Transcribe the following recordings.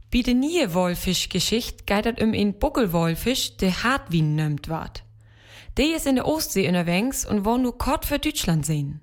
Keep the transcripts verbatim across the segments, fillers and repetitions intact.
Wie de nie Walfisch-Geschicht geht het um een Buckelwalfisch, der Hartwien nennt ward. Der ist in der Ostsee unterwegs und war nur kort für Deutschland sehen.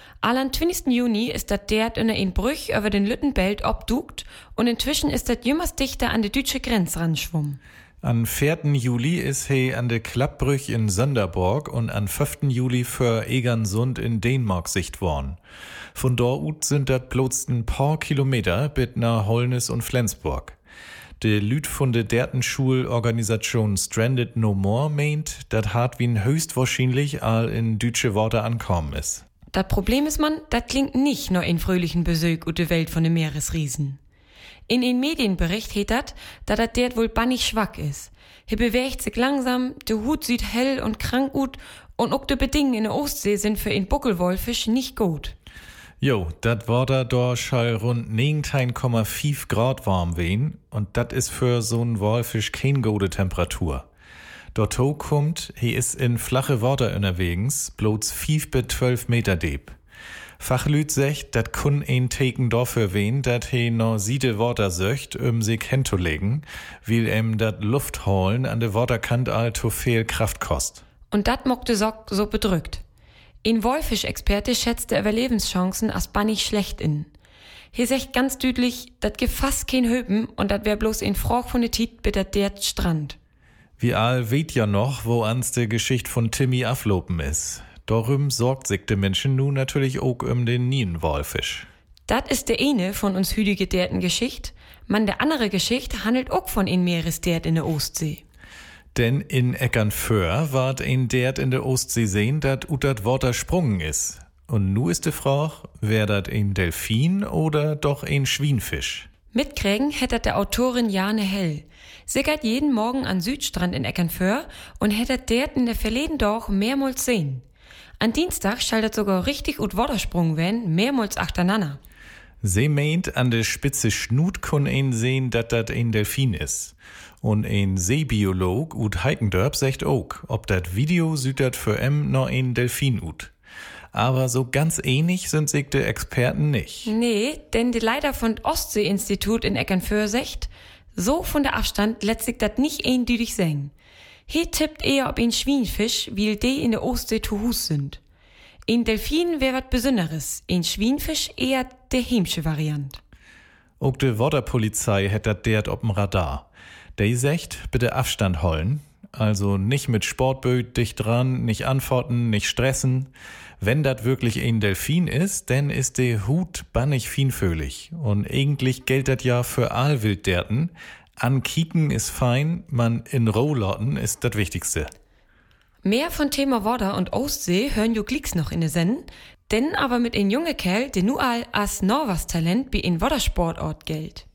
Am zwanzigsten Juni ist dat dert in ein Brüch über den Lüttenbelt obdukt und inzwischen ist dat jümmers dichter an die deutsche Grenze ranschwumm. Am vierten Juli ist he an de Klappbrüch in Sönderborg und am fünften Juli für Egersund in Dänemark sicht worden. Von dort ut sind dat bloß ein paar Kilometer bis nach Holnis und Flensburg. De Lüd von de Dertenschul-Organisation Stranded No More meint, dat Hartwien höchstwahrscheinlich all in deutsche Worte ankommen ist. Das Problem ist, man, das klingt nicht nur in fröhlichen Besög und der Welt von den Meeresriesen. In ein Medienbericht heet dat, dass dat dert wohl bannig schwach ist. He bewegt sich langsam, der Hut sieht hell und krank ut und auch die Bedingungen in der Ostsee sind für ein Buckelwalfisch nicht gut. Jo, dat war da doch schall rund neunzehn Komma fünf Grad warm wehen und dat ist für so'n Walfisch kein gute Temperatur. Dort kommt, he ist in flache Water unterwegs, bloß fünf bis zwölf Meter deep. Fachlüt secht, dat kun ein Teken dafür wehen, dat he no siede Water söcht, um sich hinzulegen, weil em dat Luftholen an de Waterkant all zu viel Kraft kost. Und dat mockte Sock so bedrückt. Ein Walfisch-Experte schätzt die Überlebenschancen als bannig schlecht in. Hier secht ganz deutlich, dat gibt fast kein Höpen und dat wär bloß ein Frog von de Tiet bis dat dert Strand. Wir all weht ja noch, wo ans de Geschicht von Timmy aflopen is. Darum sorgt sich de Menschen nun natürlich auch um den Nienwalfisch. Dat ist de eine von uns hüdige derten Geschicht. Man, de andere Geschicht handelt auch von ein Meeresdert in der Ostsee. Denn in Eckernföhr ward ein Dert in der Ostsee sehen, dat ut dat Water sprungen is. Und nu ist de Frage, wär dat ein Delfin oder doch ein Schwienfisch? Mitkriegen hätte der Autorin Jane Hell. Sie geht jeden Morgen an Südstrand in Eckernföhr und hätte dert in der verleden Doch mehrmals sehen. An Dienstag schaltet sogar richtig gut Watersprung werden, mehrmals achteinander. Sie meint, an der spitze Schnut kun ein sehen, dat dat ein Delfin is. Und ein Seebiolog ut Heikendörp sagt auch, ob dat Video süd dat für em noch ein Delfin ut. Aber so ganz ähnlich sind sich die Experten nicht. Nee, denn die Leiter von Ostsee-Institut in Eckernföhr sagt, so von der Abstand lässt sich dat nicht eindeutig sehen. He tippt eher ob ein Schwienfisch, weil die in der Ostsee zu Hus sind. Ein Delfin wär wat Besonderes, ein Schwienfisch eher der heimsche Variant. Auch die Wasserpolizei hätt dat dert ob'm Radar. Die sagt, bitte Abstand holen. Also nicht mit Sportböt dicht dran, nicht antworten, nicht stressen. Wenn dat wirklich ein Delfin ist, dann ist der Hut bannig feinfühlig. Und eigentlich gilt dat ja für Aalwildderten. Ankicken ist fein, man in Rohlotten ist das Wichtigste. Mehr von Thema Water und Ostsee hören jo glicks noch in de Senden, denn aber mit ein junge Kerl, der nu all als Norwas Talent wie ein Watersportort gilt.